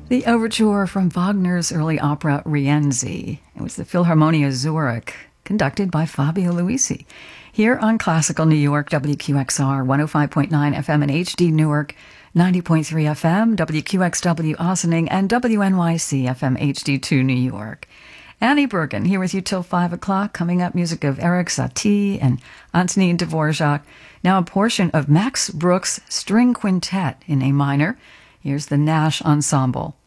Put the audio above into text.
The overture from Wagner's early opera Rienzi. It was the Philharmonia Zurich, conducted by Fabio Luisi. Here on Classical New York, WQXR 105.9 FM in HD Newark, 90.3 FM, WQXW Ossining, and WNYC FM HD2 New York. Annie Bergen here with you till 5 o'clock. Coming up, music of Erik Satie and Antonin Dvorak. Now a portion of Max Bruch's String Quintet in A minor. Here's the Nash Ensemble.